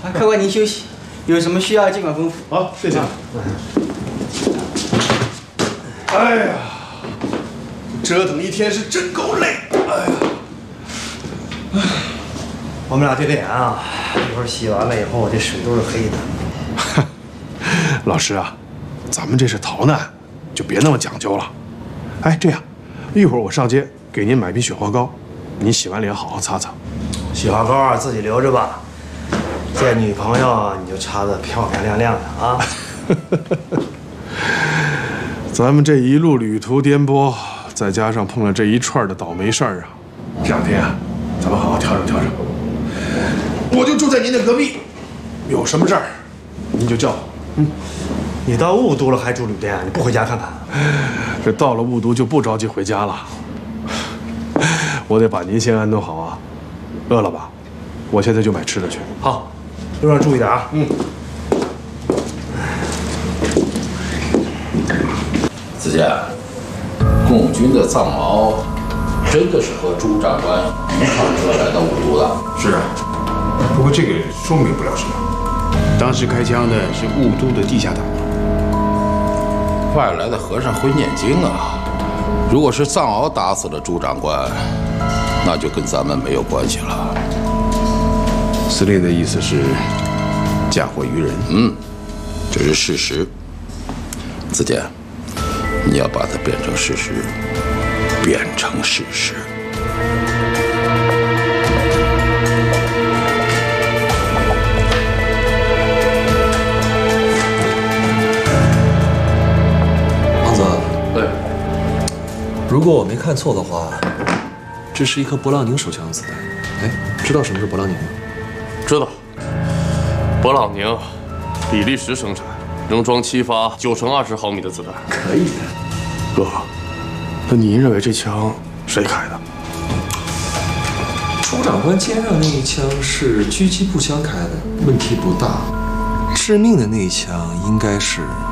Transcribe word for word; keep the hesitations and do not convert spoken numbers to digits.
客官您休息，有什么需要尽管吩咐。 好，谢谢。哎呀，折腾一天是真够累。哎呀， 我们俩对脸啊，一会儿洗完了以后，这水都是黑的。 老师啊，咱们这是逃难，就别那么讲究了。哎，这样，一会儿我上街给您买瓶雪花膏，您洗完脸好好擦擦。 雪花膏啊，自己留着吧。见女朋友你就擦得漂漂亮亮的啊。 咱们这一路旅途颠簸，再加上碰了这一串的倒霉事儿啊，这两天啊，咱们好好调整调整。我就住在您的隔壁，有什么事儿您就叫我。 嗯，你到雾都了还住旅店，你不回家看看？ 这到了雾都就不着急回家了，我得把您先安顿好啊。饿了吧？我现在就买吃的去。 好，路上注意点啊。嗯。 子健，共军的藏獒真的是和朱长官一块儿来到雾都的？ 是啊，不过这个说明不了什么。当时开枪的是雾都的地下党。 外来的和尚会念经啊！如果是藏獒打死了朱长官，那就跟咱们没有关系了。 司令的意思是嫁祸于人。 嗯，这是事实。子健，你要把它变成事实，变成事实。 王子， 对， 如果我没看错的话，这是一颗勃朗宁手枪子弹。哎，知道什么是勃朗宁吗？ 知道，勃朗宁，比利时生产，能装七发九乘二十毫米的子弹。 可以的。 哥，那您认为这枪谁开的？ 朱长官肩上那一枪是狙击步枪开的，问题不大。致命的那一枪应该是